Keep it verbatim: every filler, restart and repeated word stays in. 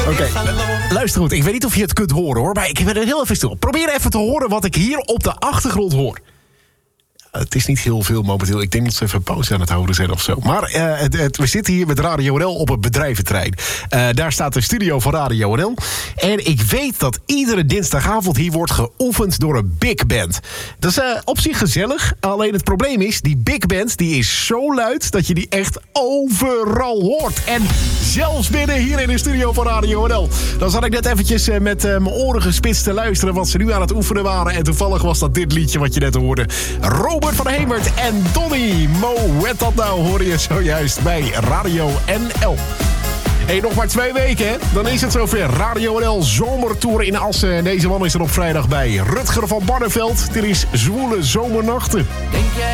Oké, okay. Luister goed. Ik weet niet of je het kunt horen, hoor. Maar ik ben er heel even stil. Probeer even te horen wat ik hier op de achtergrond hoor. Het is niet heel veel momenteel. Ik denk dat ze even pauze aan het houden zijn of zo. Maar uh, het, het, we zitten hier met Radio N L op het bedrijventerrein. Uh, daar staat de studio van Radio N L. En ik weet dat iedere dinsdagavond hier wordt geoefend door een big band. Dat is uh, op zich gezellig. Alleen het probleem is, die big band die is zo luid dat je die echt overal hoort. En zelfs binnen hier in de studio van Radio N L. Dan zat ik net eventjes uh, met uh, mijn oren gespitst te luisteren wat ze nu aan het oefenen waren. En toevallig was dat dit liedje wat je net hoorde. Robert van Hemert en Donny. Mo, wet dat nou, hoor je zojuist bij Radio N L. Hey, nog maar twee weken, hè? Dan is het zover. Radio N L Zomertour in Assen. En deze man is er op vrijdag bij. Rutger van Barneveld. Dit is Zwoele Zomernachten. Denk jij